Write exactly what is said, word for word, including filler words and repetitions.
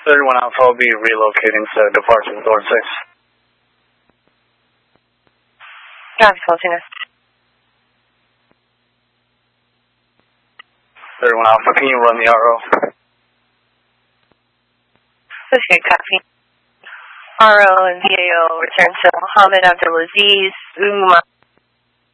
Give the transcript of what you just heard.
thirty-one Alpha will be relocating to departure with door six. Copy, Sultaness. thirty-one Alpha, can you run the R O? Okay, copy. R O and V A O return to Mohammed Abdulaziz Umar.